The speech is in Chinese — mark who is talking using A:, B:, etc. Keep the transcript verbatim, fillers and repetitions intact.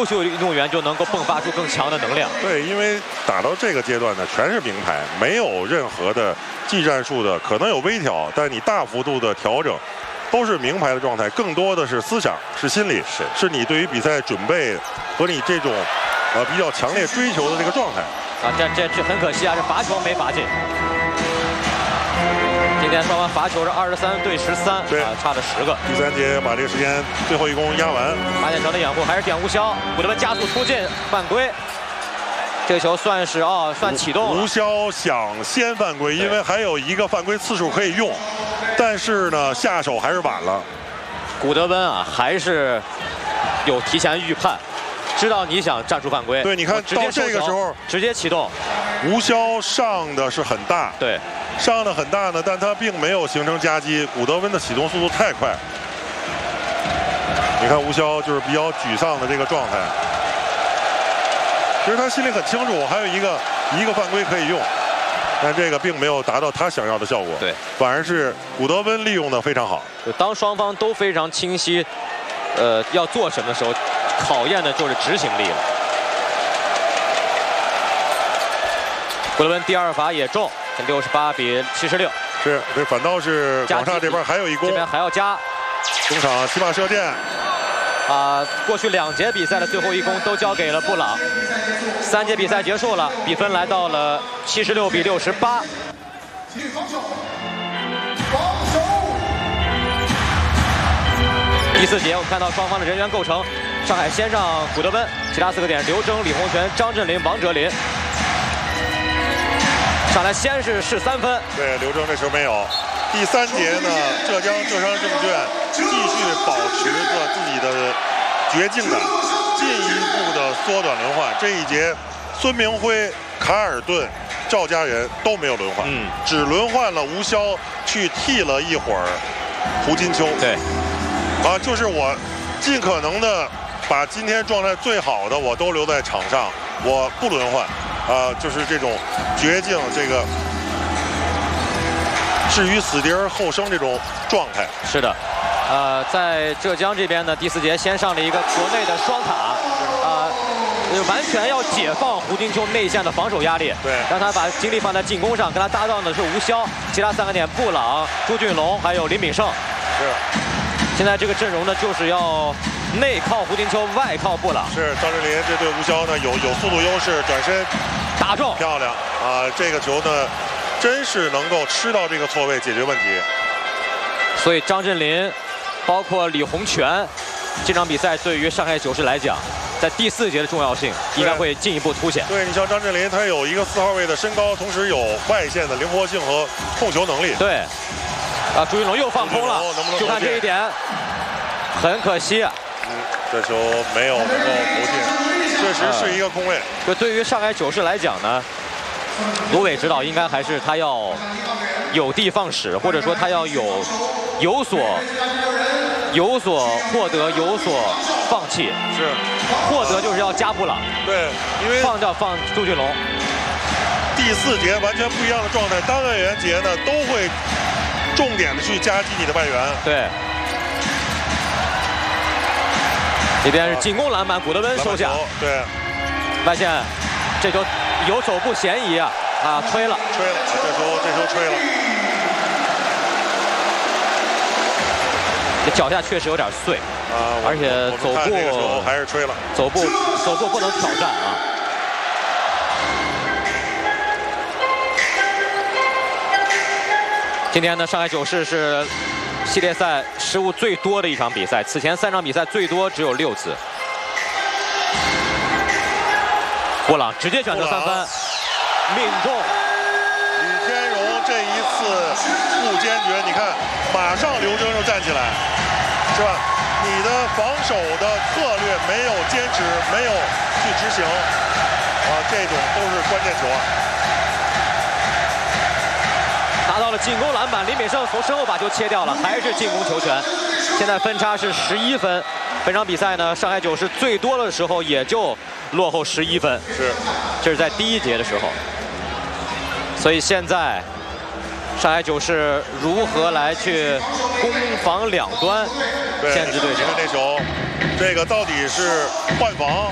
A: 优秀运动员就能够迸发出更强的能量。
B: 对，因为打到这个阶段呢，全是名牌，没有任何的技战术的，可能有微调，但你大幅度的调整，都是名牌的状态，更多的是思想，是心理，是是你对于比赛准备和你这种呃比较强烈追求的这个状态。
A: 啊，这这这很可惜啊，这罚球没罚进。今天双方罚球是二十三对十三，对啊，差了十个。
B: 第三节把这个时间最后一攻压完。
A: 马建成的掩护还是点吴骁，古德文加速出进，犯规。这个球算是哦，算启动了。
B: 吴骁想先犯规，因为还有一个犯规次数可以用，但是呢，下手还是晚了。
A: 古德温啊，还是有提前预判，知道你想战术犯规。
B: 对，你看到这个时候
A: 直接启动。
B: 吴骁上的是很大，
A: 对，
B: 上的很大呢，但他并没有形成夹击。古德温的启动速度太快，你看吴骁就是比较沮丧的这个状态。其实他心里很清楚，我还有一个一个犯规可以用，但这个并没有达到他想要的效果。
A: 对，
B: 反而是古德温利用的非常好。
A: 当双方都非常清晰，呃，要做什么的时候，考验的就是执行力了。古德温第二罚也中，六十八比七十六。
B: 是，这反倒是广厦这边还有一攻，
A: 这边还要加。
B: 中场起码射箭。
A: 啊，过去两节比赛的最后一攻都交给了布朗。三节比赛结束了，比分来到了七十六比六十八。第四节我们看到双方的人员构成，上海先上古德温，其他四个点刘铮、李洪权、张镇麟、王哲林。上来先是试三分，
B: 对，刘铮这时候没有。第三节呢，浙江浙商证券继续保持着自己的绝境感，进一步的缩短轮换。这一节，孙明辉、卡尔顿、赵家人都没有轮换，嗯，只轮换了吴骁去替了一会儿胡金秋。
A: 对，
B: 啊，就是我尽可能的把今天状态最好的我都留在场上，我不轮换，啊，就是这种绝境，这个。置于死地而后生这种状态。
A: 是的，呃，在浙江这边呢，第四节先上了一个国内的双塔，呃，完全要解放胡金秋内线的防守压力，
B: 对，
A: 让他把精力放在进攻上，跟他搭档的是吴骁，其他三个点布朗、朱俊龙还有林炳胜。
B: 是，现
A: 在这个阵容呢，就是要内靠胡金秋，外靠布朗。
B: 是，张镇麟这对吴骁呢有有速度优势，转身
A: 打中，
B: 漂亮啊！这个球呢。真是能够吃到这个错位解决问题，
A: 所以张镇麟，包括李洪权，这场比赛对于上海九世来讲，在第四节的重要性应该会进一步凸显。
B: 对，你像张镇麟，他有一个四号位的身高，同时有外线的灵活性和控球能力。
A: 对，啊，朱云龙又放空了，
B: 能不能
A: 就看这一点，很可惜啊。
B: 嗯，这球没有能够投进，确实是一个空位。
A: 就、呃、对于上海九世来讲呢。卢伟指导应该还是他要有的放矢，或者说他要有有所有所获得，有所放弃。
B: 是，
A: 获得就是要加布朗。
B: 对，因为
A: 放掉放朱俊龙。
B: 第四节完全不一样的状态，单外援节呢都会重点的去夹击你的外援。
A: 对。这边是进攻篮板，古德温收下。
B: 对。
A: 外线，这球。有走步嫌疑啊！啊，吹了，
B: 吹了，这球这球吹了。
A: 这脚下确实有点碎
B: 啊，
A: 而且走步
B: 还是吹了，
A: 走步走步不能挑战啊。今天呢，上海九世是系列赛失误最多的一场比赛，此前三场比赛最多只有六次。布朗直接选择三分，命中。
B: 李天荣这一次不坚决，你看，马上刘铮就站起来，是吧？你的防守的策略没有坚持，没有去执行，啊，这种都是关键球啊。
A: 拿到了进攻篮板，林炳胜从身后把球切掉了，还是进攻球权。现在分差是十一分。本场比赛呢，上海九世最多的时候也就落后十一分，
B: 是，
A: 这是在第一节的时候。所以现在上海九世如何来去攻防两端限制对手？
B: 那球，这个到底是换防